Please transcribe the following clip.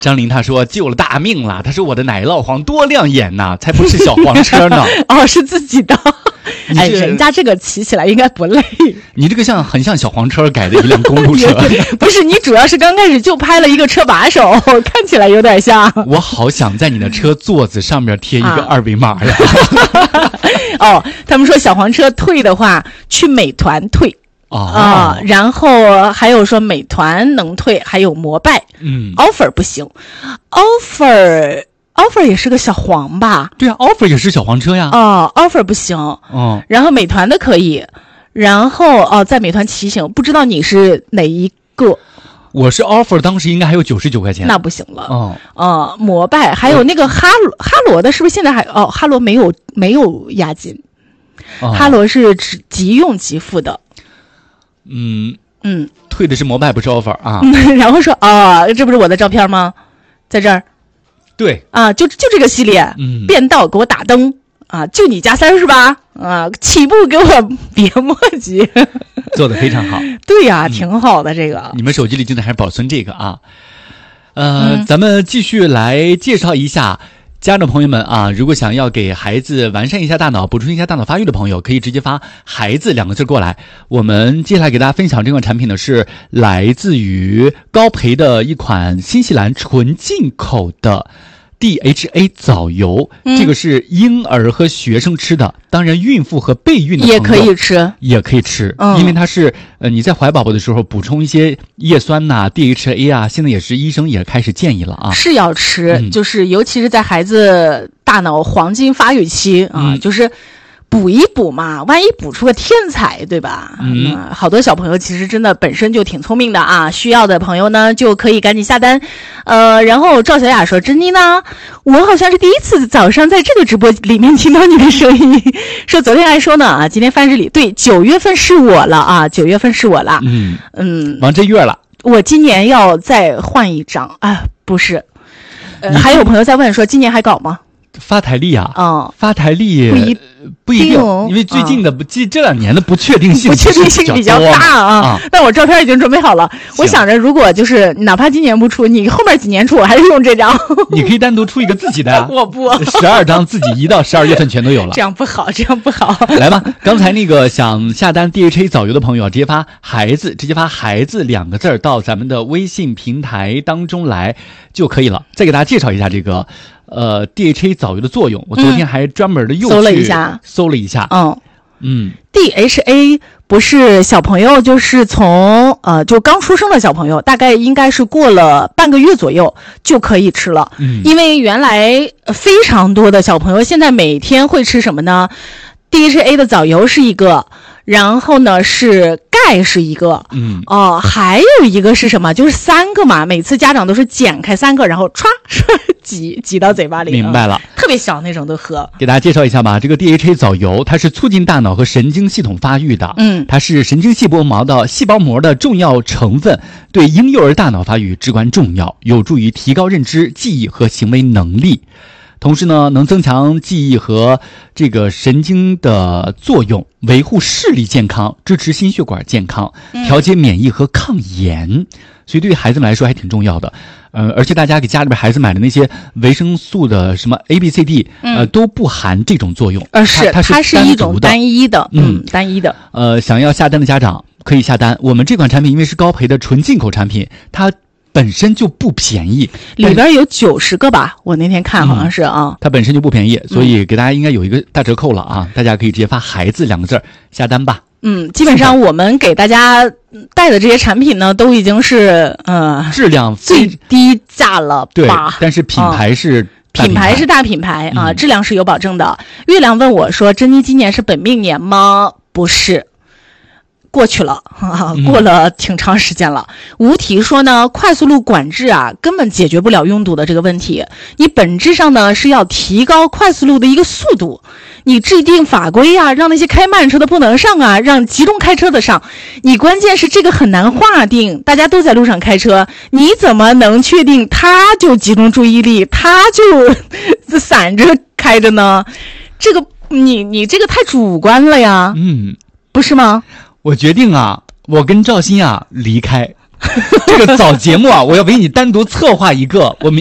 张琳她说救了大命了，她说我的奶酪黄多亮眼呐，才不是小黄车呢。 哦，是自己的。哎，人家这个骑起来应该不累。 你这个很像小黄车改的一辆公路车。 不是，你主要是刚开始就拍了一个车把手，看起来有点像。 我好想在你的车座子上面贴一个二维码呀。 哦，他们说小黄车退的话，去美团退。然后还有说美团能退，还有摩拜，offer 不行 ，offer 也是个小黄吧？ 对啊 ，offer 也是小黄车呀。 offer 不行。然后美团的可以，然后在美团骑行，不知道你是哪一个？ 我是 offer， 当时应该还有99块钱。 那不行了。摩拜还有那个哈罗的，是不是现在还哈罗没有押金？哈罗是即用即付的。 退的是摩拜，不是 offer 啊。 然后说这不是我的照片吗？在这儿。 对啊，就这个系列。变道给我打灯啊，就你加30吧啊，起步给我别墨迹。 做得非常好。 对呀，挺好的这个。 你们手机里经常还保存这个啊。咱们继续来介绍一下。家长朋友们啊，如果想要给孩子完善一下大脑，补充一下大脑发育的朋友，可以直接发孩子2个字过来。我们接下来给大家分享这款产品呢，是来自于高培的一款新西兰纯进口的DHA 藻油，这个是婴儿和学生吃的，当然孕妇和备孕的朋友也可以吃，因为它是你在怀宝宝的时候补充一些叶酸呐、DHA 啊，现在也是医生也开始建议了啊， 是要吃，就是尤其是在孩子大脑黄金发育期啊，就是补一补嘛，万一补出个天才，对吧？好多小朋友其实真的本身就挺聪明的啊，需要的朋友呢就可以赶紧下单。然后赵小雅说：“珍妮呢，我好像是第一次早上在这个直播里面听到你的声音。说昨天还说呢啊，今天翻日里对，9月份是我了啊，9月份是我了。 王这月了。 我今年要再换一张啊，不是。还有朋友在问说，今年还搞吗？” 发台历啊，发台历不一定，因为最近的这2年的不确定性比较大啊。但我照片已经准备好了，我想着如果就是哪怕今年不出，你后面几年出，我还是用这张。 你可以单独出一个自己的我不 12张自己1到12月份全都有了。 这样不好。 来吧，刚才那个想下单 DHA 藻油的朋友，直接发孩子2个字到咱们的微信平台当中来就可以了。再给大家介绍一下这个。DHA 藻油的作用，我昨天还专门的又搜了一下。 DHA 不是小朋友，就是从就刚出生的小朋友，大概应该是过了半个月左右就可以吃了。因为原来非常多的小朋友现在每天会吃什么呢？ DHA 的藻油是一个，然后呢是钙是一个，还有一个是什么？就是3个嘛，每次家长都是剪开3个，然后歘挤到嘴巴里。 明白了， 特别小那种都喝。 给大家介绍一下吧，这个 DHA 藻油它是促进大脑和神经系统发育的，它是神经细胞膜的重要成分，对婴幼儿大脑发育至关重要，有助于提高认知、记忆和行为能力。同时呢，能增强记忆和这个神经的作用，维护视力健康，支持心血管健康，调节免疫和抗炎，所以对于孩子们来说还挺重要的。而且大家给家里边孩子买的那些维生素的什么 A、B、C、D，都不含这种作用。 它是一种单一的，单一的。 想要下单的家长可以下单。我们这款产品因为是高培的纯进口产品，它本身就不便宜， 里边有90个吧，我那天看好像是啊。 它本身就不便宜，所以给大家应该有一个大折扣了啊！大家可以直接发孩子2个字下单吧。 基本上我们给大家带的这些产品呢，都已经是质量最低价了吧？ 对，但是品牌是大品牌啊，质量是有保证的。月亮问我说：“珍妮今年是本命年吗？”不是。过去了过了挺长时间了。吴提说呢，快速路管制啊，根本解决不了拥堵的这个问题。你本质上呢是要提高快速路的一个速度，你制定法规啊，让那些开慢车的不能上啊，让集中开车的上。你关键是这个很难划定，大家都在路上开车，你怎么能确定他就集中注意力，他就散着开着呢？这个你这个太主观了呀。不是吗？ 我决定啊，我跟赵鑫啊离开， 这个早节目啊，我要为你单独策划一个，我们